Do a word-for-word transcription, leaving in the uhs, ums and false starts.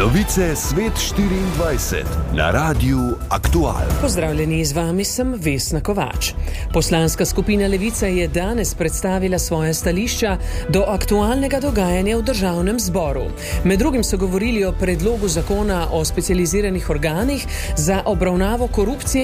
Novice Svet štiriindvajset na Radiu Aktual. Pozdravljeni, z vami sem Vesna Kovač. Poslanska skupina Levica je danes predstavila svoje stališča do aktualnega dogajanja v državnem zboru. Med drugim so govorili o predlogu zakona o specializiranih organih za obravnavo korupcije